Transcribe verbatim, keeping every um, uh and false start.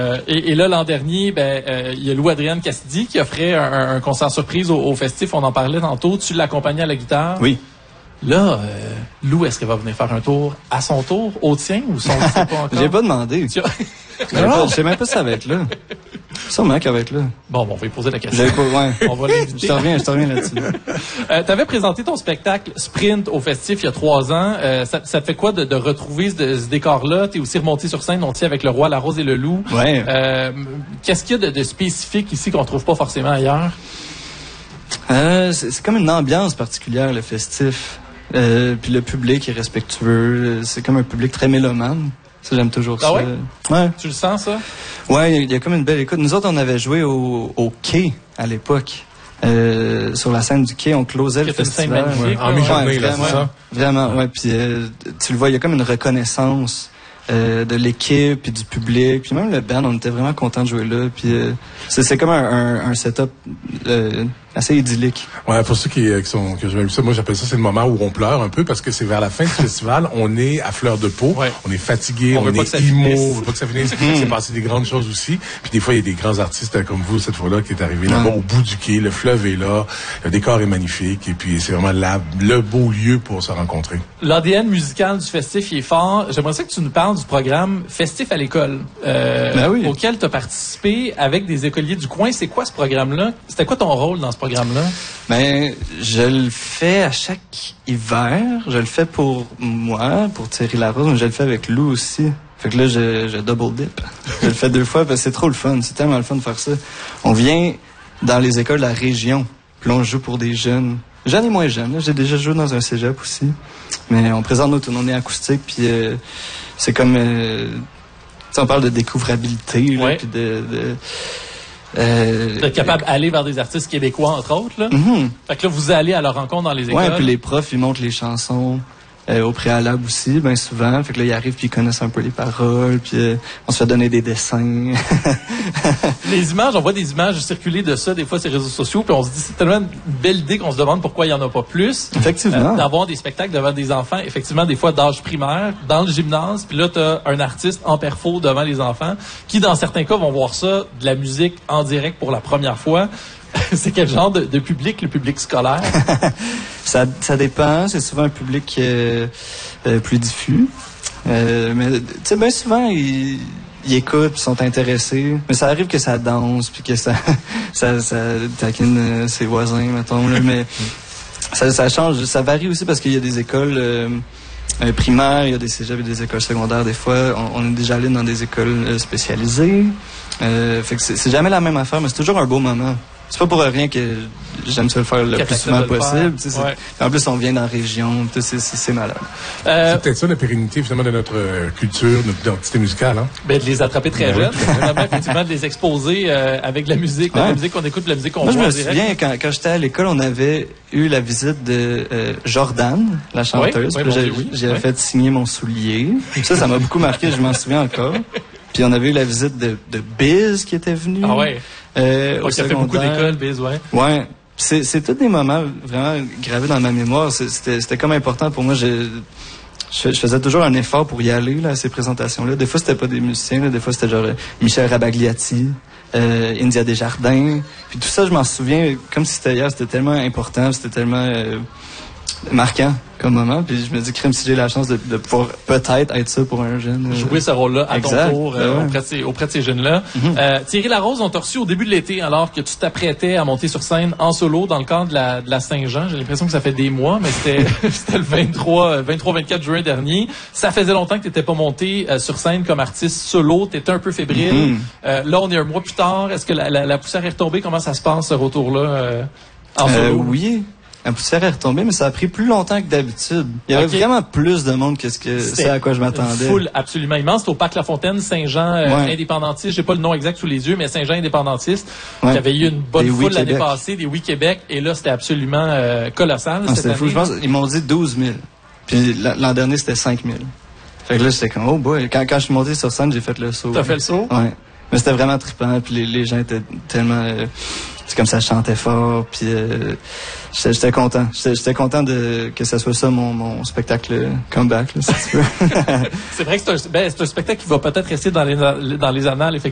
Euh, et, et là, l'an dernier, ben, euh, il y a Louis-Adrienne Cassidy qui offrait un, un concert surprise au, au festif. On en parlait tantôt. Tu l'accompagnais à la guitare. Oui. Là, euh, Lou, est-ce qu'elle va venir faire un tour à son tour, au tien, ou son, je sais pas encore? J'ai pas demandé. Tu... non, je sais même pas si ça va être là. Sûrement qu'elle va être là. Bon, bon, on va lui poser la question. Pas, ouais. On va l'inviter. Je te reviens, je te reviens là-dessus. euh, tu avais présenté ton spectacle Sprint au festif il y a trois ans. Euh, ça, ça te fait quoi de, de retrouver ce, ce décor-là? Tu es aussi remonté sur scène, on tient avec le roi, la rose et le loup. Ouais. Euh, qu'est-ce qu'il y a de, de spécifique ici qu'on trouve pas forcément ailleurs? Euh, c'est, c'est comme une ambiance particulière, le festif. Euh, puis le public est respectueux. C'est comme un public très mélomane. Ça, j'aime toujours ah ça. Ouais? Ouais. Tu le sens, ça? Ouais, il y, y a comme une belle écoute. Nous autres, on avait joué au, au quai à l'époque. Euh, sur la scène du quai, on closait le festival. Une scène magnifique. Ouais. En mi-journée, ouais, là, vraiment, c'est ça? Vraiment, ouais. Puis euh, tu le vois, il y a comme une reconnaissance euh, de l'équipe puis du public. Puis même le band, on était vraiment contents de jouer là. Puis euh, c'est, c'est comme un, un, un setup euh, assez idyllique. Ouais, pour ceux qui, qui sont, que j'aime ça, moi j'appelle ça, c'est le moment où on pleure un peu parce que c'est vers la fin du festival, on est à fleur de peau, ouais. on est fatigué, on, on veut pas est que ça immo, finisse. on veut pas que ça finisse. C'est passé des grandes choses aussi. Puis des fois, il y a des grands artistes comme vous, cette fois-là, qui est arrivé là-bas ouais. au bout du quai, le fleuve est là, le décor est magnifique et puis c'est vraiment la, le beau lieu pour se rencontrer. L'A D N musical du festif, il est fort. J'aimerais ça que tu nous parles du programme Festif à l'école, euh, ben oui. auquel tu as participé avec des écoliers du coin. C'est quoi ce programme-là? C'était quoi ton rôle dans ce programme-là? Ben, je le fais à chaque hiver. Je le fais pour moi, pour Thierry Larose, mais je le fais avec Lou aussi. Fait que là, je, je double dip. Je le fais deux fois parce que c'est trop le fun. C'est tellement le fun de faire ça. On vient dans les écoles de la région. Puis là, on joue pour des jeunes. Jeunes et moins jeunes. Là. J'ai déjà joué dans un cégep aussi. Mais on présente nos tournées acoustiques. Puis euh, c'est comme... Euh, tu sais, on parle de découvrabilité. Là, ouais. Puis de... de Euh, D'être capable d'aller vers des artistes québécois, entre autres, là. Mm-hmm. Fait que là, vous allez à leur rencontre dans les écoles. Ouais, puis les profs, ils montrent les chansons euh, au préalable aussi, bien souvent. Fait que là, ils arrivent puis ils connaissent un peu les paroles, puis euh, on se fait donner des dessins. Les images, on voit des images circuler de ça, des fois, sur les réseaux sociaux, puis on se dit, c'est tellement une belle idée qu'on se demande pourquoi il n'y en a pas plus. Effectivement. Euh, d'avoir des spectacles devant des enfants, effectivement, des fois d'âge primaire, dans le gymnase, puis là, t'as un artiste en perfo devant les enfants, qui, dans certains cas, vont voir ça, de la musique en direct pour la première fois. C'est quel genre de, de public, le public scolaire? ça, ça dépend. C'est souvent un public euh, euh, plus diffus. Euh, mais, tu sais, bien souvent, ils, ils écoutent, ils sont intéressés. Mais ça arrive que ça danse, puis que ça, ça, ça taquine euh, ses voisins, mettons. Là, mais ça, ça change. Ça varie aussi parce qu'il y a des écoles euh, euh, primaires, il y a des cégeps et des écoles secondaires. Des fois, on, on est déjà allé dans des écoles euh, spécialisées. Euh, fait que c'est, c'est jamais la même affaire, mais c'est toujours un beau moment. C'est pas pour rien que j'aime ça le faire le plus souvent possible. Ouais. En plus, on vient dans la région, c'est, c'est, c'est malade. Euh, c'est peut-être ça la pérennité finalement de notre euh, culture, notre identité musicale. Hein? Ben, de les attraper très jeunes, vraiment, effectivement, de les exposer euh, avec la musique, ouais. La musique qu'on écoute, la musique qu'on Moi, voit. Moi, je me souviens, quand, quand j'étais à l'école, on avait eu la visite de euh, Jordan, la chanteuse. Oui, oui, j'ai bon, oui, j'ai oui. fait signer mon soulier. Ça, ça m'a beaucoup marqué, je m'en souviens encore. Puis on avait eu la visite de, de Biz qui était venu. Ah ouais. Euh, oh, qui a fait beaucoup d'écoles, Biz, ouais. Ouais. C'est, c'est tous des moments vraiment gravés dans ma mémoire. C'était, c'était comme important pour moi. Je, je, je faisais toujours un effort pour y aller, là, à ces présentations-là. Des fois, c'était pas des musiciens, là. Des fois, c'était genre Michel Rabagliati, euh, India Desjardins. Puis tout ça, je m'en souviens comme si c'était hier. C'était tellement important, c'était tellement euh, marquant comme moment. Puis je me dis, crème, si j'ai la chance de, de pouvoir peut-être être ça pour un jeune. Euh... Jouer ce rôle-là à exact. ton tour euh, ouais. auprès, de ces, auprès de ces jeunes-là. Mm-hmm. Euh, Thierry Larose, on t'a reçu au début de l'été alors que tu t'apprêtais à monter sur scène en solo dans le cadre de la, de la Saint-Jean. J'ai l'impression que ça fait des mois, mais c'était, c'était le vingt-trois vingt-quatre juin dernier. Ça faisait longtemps que tu n'étais pas monté euh, sur scène comme artiste solo. Tu étais un peu fébrile. Mm-hmm. Euh, là, on est un mois plus tard. Est-ce que la, la, la poussière est retombée? Comment ça se passe, ce retour-là euh, en solo? Euh, oui. La poussière est retombée, mais ça a pris plus longtemps que d'habitude. Il y avait okay. vraiment plus de monde que ce que c'est à quoi je m'attendais. Foule absolument immense. C'était au Parc La Fontaine, Saint-Jean euh, ouais. indépendantiste. J'ai pas le nom exact sous les yeux, mais Saint-Jean indépendantiste. Ouais. Il y avait eu une bonne des foule oui l'année passée, des Oui Québec, et là c'était absolument euh, colossal. Ah, cette c'était année. fou. Je pense ils m'ont dit douze mille. Puis l'an dernier c'était cinq mille. Fait que là j'étais comme oh boy. Quand, quand je suis monté sur scène, j'ai fait le saut. T'as fait le saut? Ouais. Mais c'était vraiment trippant. Puis les, les gens étaient tellement euh, c'est comme ça, je chantais fort, puis euh, j'étais, j'étais content. J'étais, j'étais content de que ça soit ça mon, mon spectacle comeback, là, si tu veux. C'est vrai que c'est un, ben, c'est un spectacle qui va peut-être rester dans les, dans les annales, effectivement.